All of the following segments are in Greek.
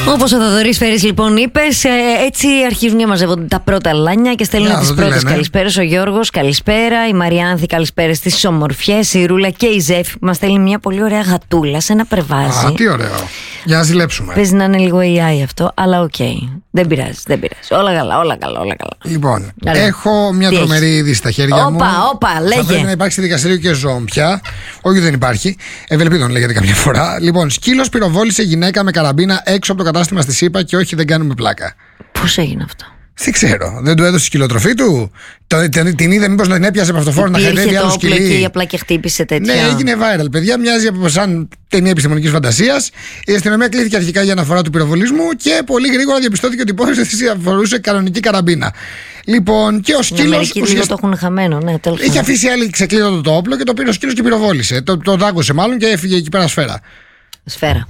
Όπως ο Θοδωρής Φέρης λοιπόν είπες, έτσι αρχίζουν να μαζεύονται τα πρώτα λάνια και στέλνουν τις πρώτες καλησπέρες. Ο Γιώργος, καλησπέρα. Η Μαριάνθη, καλησπέρα στις ομορφιές. Η Ρούλα και η Ζέφη που μας στέλνει μια πολύ ωραία γατούλα σε ένα πρεβάζι. Α, τι ωραίο. Για να ζηλέψουμε. Παίζει να είναι λίγο AI αυτό, αλλά οκ. Δεν πειράζει, δεν πειράζει. Όλα καλά, όλα καλά, όλα καλά. Λοιπόν, έχω μια τρομερή είδηση στα χέρια μου. Όπα, λέγε. Θα πρέπει να υπάρξει στη δικαστήριο και ζώμπια. Όχι, δεν υπάρχει. Ευελπίδων λέγεται καμιά φορά. Λοιπόν, σκύλος πυροβόλησε γυναίκα με καραμπίνα έξω από το κατάστημα στη ΣΥΠΑ και όχι, δεν κάνουμε πλάκα. Πώς έγινε αυτό? Δεν ξέρω. Δεν του έδωσε σκυλοτροφή του. Την είδε, μήπως να την έπιασε από αυτοφόρο να χαϊδεύει άλλο σκυλί. Εκεί απλά και χτύπησε τέτοια. Ναι, έγινε viral. Παιδιά, μοιάζει από σαν ταινία επιστημονικής φαντασίας. Η αστυνομία κλείθηκε αρχικά για αναφορά του πυροβολισμού και πολύ γρήγορα διαπιστώθηκε ότι η υπόθεση αφορούσε κανονική καραμπίνα. Λοιπόν, και ο σκύλος. Μερικοί λίγο το έχουν χαμένο, ναι, τέλος. Είχε αφήσει άλλη ξεκλείδωτο το όπλο και το πήρε ο σκύλος και πυροβόλησε. Το δάγκωσε μάλλον και έφυγε εκεί πέρα σφαίρα. Σφαίρα.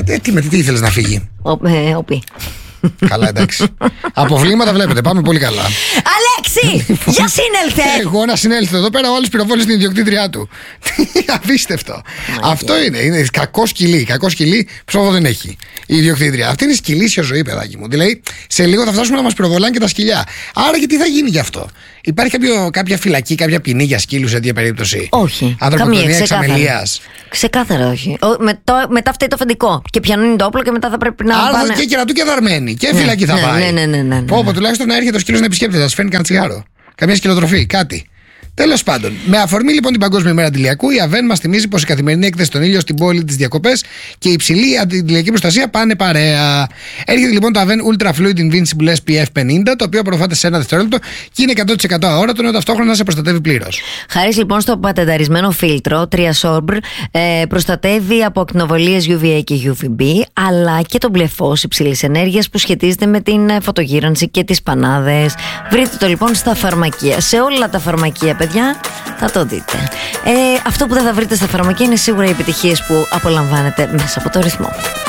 Τι ήθελες να φύγει? Οπί. Καλά, εντάξει. Αποβλήματα βλέπετε, πάμε πολύ καλά. Αλέξη, για σύνελθε! Εγώ να συνέλθω εδώ πέρα, ο άλλος πυροβόλησε την ιδιοκτήτριά του. Απίστευτο. Αυτό είναι κακό σκυλί. Κακό σκυλί ψόβο δεν έχει η ιδιοκτήτρια. Αυτή είναι σκυλήσια ζωή, παιδάκι μου. Δηλαδή, σε λίγο θα φτάσουμε να μας πυροβολάνε και τα σκυλιά. Άρα και τι θα γίνει γι' αυτό? Υπάρχει κάποια φυλακή, κάποια ποινή για σκύλους σε τέτοια περίπτωση? Όχι. Ανθρωποκτονία εξαμελίας? Ξεκάθαρα όχι. Μετά φταίει το αφεντικό. Και πιανούν το όπλο και μετά θα πρέπει να. Άρα και κερατού και δαρμένη. Και φυλακή θα πάει. Ναι. Πω, τουλάχιστον να έρχεται ο σκύλος να επισκέπτεται, να σου φέρνει κανένα τσιγάρο. Καμία σκυλοτροφή, κάτι. Τέλος πάντων, με αφορμή λοιπόν την Παγκόσμια Μέρα Αντιλιακού, η ΑΒΕΝ μας θυμίζει πως η καθημερινή έκθεση στον ήλιο στην πόλη, τις διακοπές και η υψηλή αντιλιακή προστασία πάνε παρέα. Έρχεται λοιπόν το ΑΒΕΝ Ultra Fluid Invincible SPF 50, το οποίο απορροφάται σε ένα δευτερόλεπτο και είναι 100% αόρατο, ενώ ταυτόχρονα σε προστατεύει πλήρως. Χάρη λοιπόν στο πατενταρισμένο φίλτρο Triasorb, προστατεύει από ακτινοβολίες UVA και UVB, αλλά και τον μπλε φως υψηλής ενέργειας που σχετίζεται με την φωτογύρανση και τις πανάδες. Βρείτε το λοιπόν στα φαρμακεία, σε όλα τα φαρμακεία, παιδιά, θα το δείτε. Αυτό που δεν θα βρείτε στα φαρμακεία είναι σίγουρα οι επιτυχίες που απολαμβάνετε μέσα από το ρυθμό.